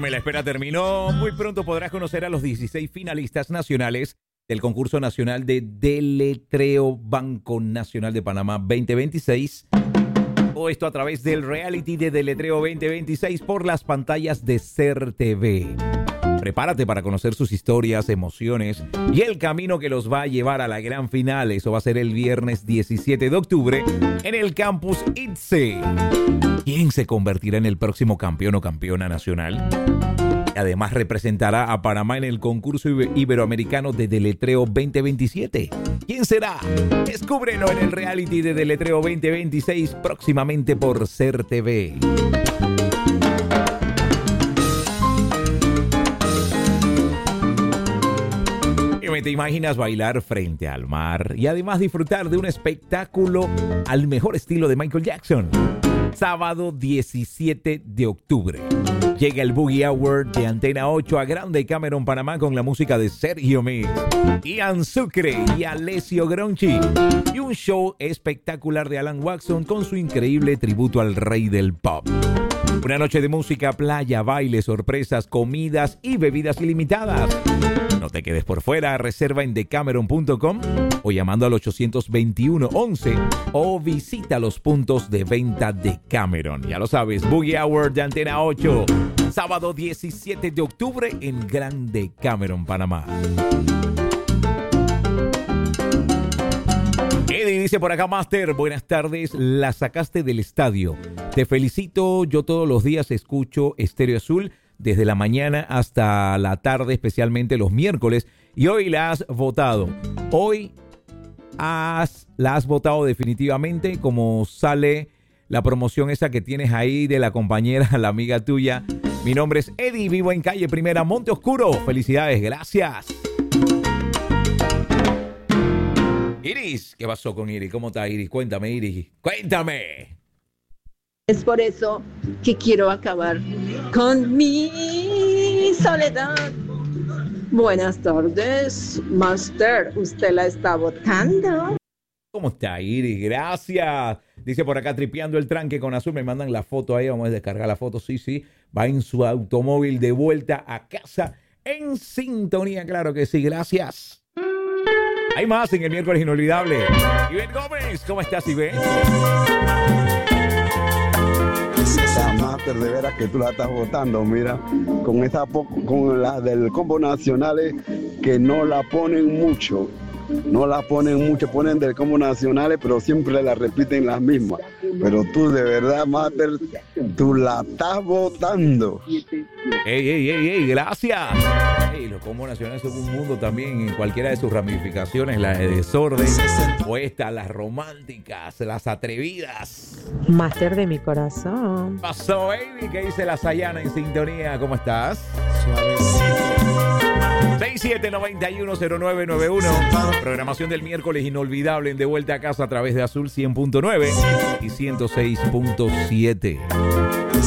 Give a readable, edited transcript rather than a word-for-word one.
Óyeme, la espera terminó. Muy pronto podrás conocer a los 16 finalistas nacionales del concurso nacional de deletreo Banco Nacional de Panamá 2026. Todo esto a través del reality de Deletreo 2026 por las pantallas de SER TV. Prepárate para conocer sus historias, emociones y el camino que los va a llevar a la gran final. Eso va a ser el viernes 17 de octubre en el campus ITSE. ¿Quién se convertirá en el próximo campeón o campeona nacional? Además representará a Panamá en el concurso iberoamericano de Deletreo 2027. ¿Quién será? Descúbrelo en el reality de Deletreo 2026 próximamente por SER TV. ¿Te imaginas bailar frente al mar y además disfrutar de un espectáculo al mejor estilo de Michael Jackson? Sábado 17 de octubre. Llega el Boogie Hour de Antena 8 a Grand Decameron, Panamá, con la música de Sergio Mix, Ian Sucre y Alessio Gronchi. Y un show espectacular de Alan Watson con su increíble tributo al rey del pop. Una noche de música, playa, baile, sorpresas, comidas y bebidas ilimitadas. No te quedes por fuera, reserva en decameron.com o llamando al 821-11 o visita los puntos de venta de Decameron. Ya lo sabes, Boogie Hour de Antena 8, sábado 17 de octubre en Grand Decameron, Panamá. Eddie dice por acá, Master, buenas tardes, la sacaste del estadio. Te felicito, yo todos los días escucho Estéreo Azul desde la mañana hasta la tarde, especialmente los miércoles, y hoy la has votado. Hoy la has votado definitivamente, como sale la promoción esa que tienes ahí de la compañera, la amiga tuya. Mi nombre es Eddie, vivo en calle Primera, Monte Oscuro. Felicidades, gracias. Iris, ¿qué pasó con Iris? ¿Cómo está Iris? Cuéntame, Iris, cuéntame. Es por eso que quiero acabar con mi soledad. Buenas tardes, Master. ¿Usted la está votando? ¿Cómo está, Iris? Gracias. Dice por acá, tripeando el tranque con Azul. Me mandan la foto ahí. Vamos a descargar la foto. Sí. Va en su automóvil de vuelta a casa en sintonía. Claro que sí. Gracias. Hay más en el miércoles inolvidable. Ivette Gómez. ¿Cómo estás, Ivette? Master, de veras que tú la estás votando, mira, con la del combo nacionales que no la ponen mucho, ponen del combo nacionales, pero siempre la repiten las mismas. Pero tú de verdad, Master, tú la estás votando. ¡Ey! ¡Gracias! Los combos nacionales son un mundo también en cualquiera de sus ramificaciones, la de desorden, puestas, las románticas, las atrevidas. Master de mi corazón. Pasó, baby, ¿qué dice la Sayana en sintonía? ¿Cómo estás? 67910991. Programación del miércoles inolvidable en De Vuelta a Casa a través de Azul 100.9 y 106.7.